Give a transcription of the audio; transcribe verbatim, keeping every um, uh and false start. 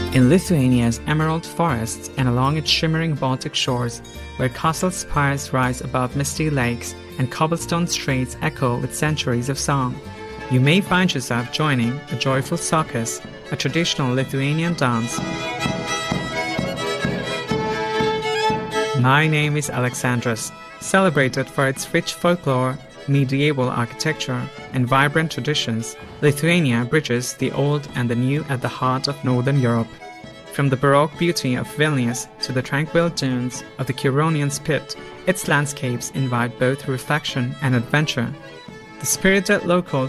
In Lithuania's emerald forests and along its shimmering Baltic shores, where castle spires rise above misty lakes and cobblestone streets echo with centuries of song, you may find yourself joining a joyful sokas, a traditional Lithuanian dance. My name is Aleksandras. Celebrated for its rich folklore, medieval architecture, and vibrant traditions, Lithuania bridges the old and the new at the heart of Northern Europe. From the Baroque beauty of Vilnius to the tranquil dunes of the Curonian Spit, its landscapes invite both reflection and adventure. The spirited locals